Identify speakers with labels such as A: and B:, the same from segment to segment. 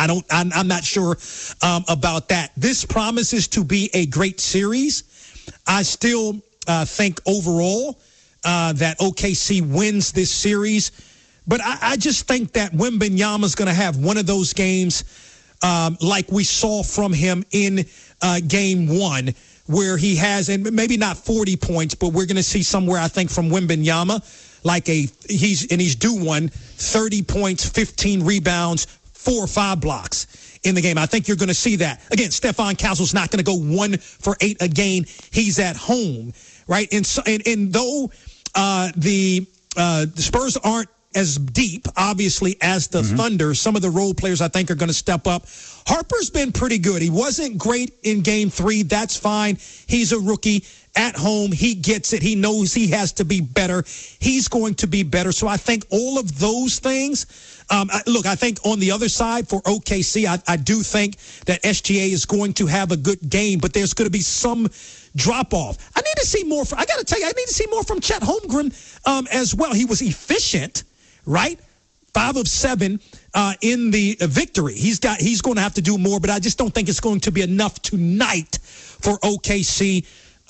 A: I'm not sure about that. This promises to be a great series. I still think overall that OKC wins this series. But I just think that Wembanyama is going to have one of those games like we saw from him in game one, where he has, and maybe not 40 points, but we're going to see somewhere, I think, from Wembanyama, like he's due one, 30 points, 15 rebounds, 4 or 5 blocks in the game. I think you're going to see that. Again, Stephon Castle's not going to go 1 for 8 again. He's at home, right? And though the Spurs aren't as deep, obviously, as the Thunder, some of the role players, I think, are going to step up. Harper's been pretty good. He wasn't great in game 3. That's fine. He's a rookie at home. He gets it. He knows he has to be better. He's going to be better. So I think all of those things, look, I think on the other side for OKC, I do think that SGA is going to have a good game, but there's going to be some drop-off. I need to see more. I got to tell you, I need to see more from Chet Holmgren as well. He was efficient, right? 5 of 7 in the victory. He's going to have to do more, but I just don't think it's going to be enough tonight for OKC.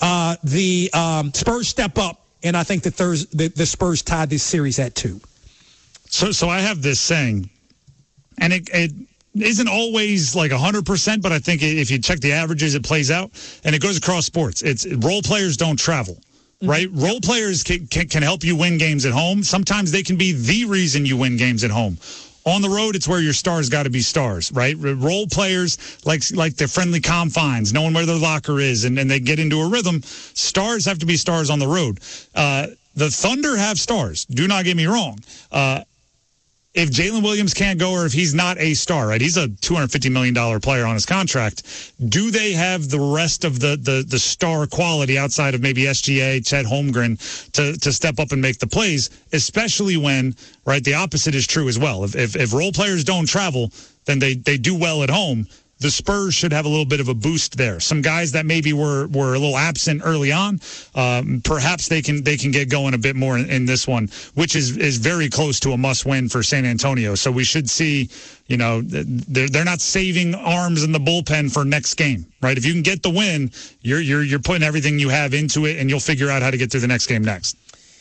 A: The Spurs step up, and I think the Spurs tie this series at 2.
B: So I have this saying, and it isn't always like 100%, but I think if you check the averages, it plays out, and it goes across sports. It's role players don't travel. Right? Role players can help you win games at home. Sometimes they can be the reason you win games at home. On the road, it's where your stars got to be stars, right? Role players, like the friendly confines, knowing where their locker is, and they get into a rhythm. Stars have to be stars on the road. The Thunder have stars. Do not get me wrong. If Jalen Williams can't go, or if he's not a star, right? He's a $250 million player on his contract. Do they have the rest of the star quality outside of maybe SGA, Chet Holmgren to step up and make the plays, especially when, right, the opposite is true as well. If role players don't travel, then they do well at home. The Spurs should have a little bit of a boost there. Some guys that maybe were a little absent early on, perhaps they can get going a bit more in this one, which is very close to a must-win for San Antonio. So we should see, they're not saving arms in the bullpen for next game, right? If you can get the win, you're putting everything you have into it, and you'll figure out how to get through the next game next.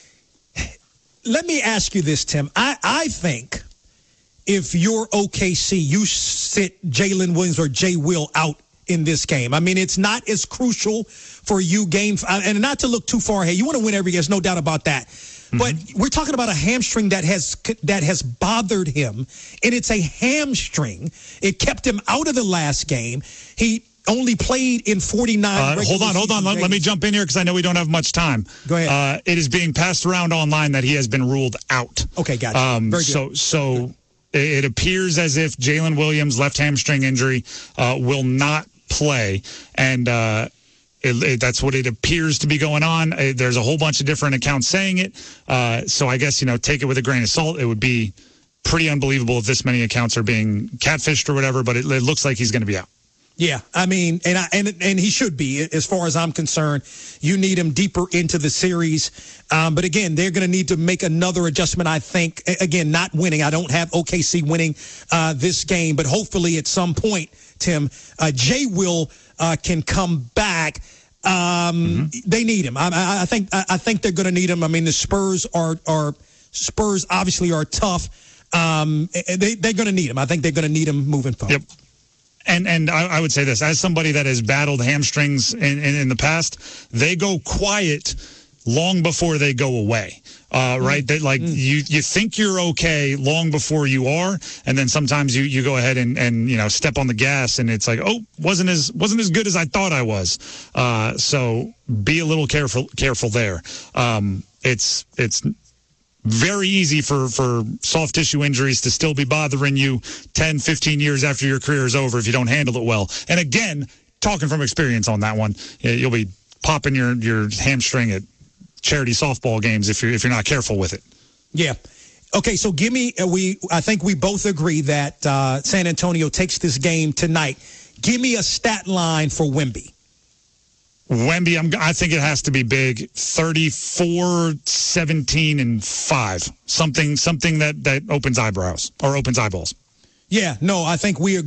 A: Let me ask you this, Tim. I think if you're OKC, you sit Jalen Williams or Jay Will out in this game. I mean, it's not as crucial for you and not to look too far ahead. You want to win every game, there's no doubt about that. But we're talking about a hamstring that has bothered him, and it's a hamstring. It kept him out of the last game. He only played in 49.
B: Hold on. Let me jump in here because I know we don't have much time.
A: Go ahead.
B: It is being passed around online that he has been ruled out.
A: Okay, gotcha. Very good.
B: So it appears as if Jalen Williams' left hamstring injury will not play, and that's what it appears to be going on. There's a whole bunch of different accounts saying it, so I guess take it with a grain of salt. It would be pretty unbelievable if this many accounts are being catfished or whatever, but it looks like he's going to be out.
A: Yeah, I mean, and he should be, as far as I'm concerned. You need him deeper into the series. But again, they're going to need to make another adjustment, I think. Again, not winning. I don't have OKC winning this game, but hopefully at some point, Tim, Jay Will can come back. They need him. I think they're going to need him. I mean, the Spurs obviously are tough. They're going to need him. I think they're going to need him moving forward.
B: Yep. And I would say this, as somebody that has battled hamstrings in the past, they go quiet long before they go away. Right? You think you're okay long before you are, and then sometimes you go ahead and step on the gas, and it's like, oh, wasn't as good as I thought I was. So be a little careful there. It's very easy for soft tissue injuries to still be bothering you 10, 15 years after your career is over if you don't handle it well. And again, talking from experience on that one, you'll be popping your hamstring at charity softball games if you're not careful with it.
A: Yeah. Okay, so I think we both agree that San Antonio takes this game tonight. Give me a stat line for Wemby.
B: Wemby, I think it has to be big. 34, 17, and 5. Something that opens eyebrows or opens eyeballs.
A: Yeah, no, I think we agree.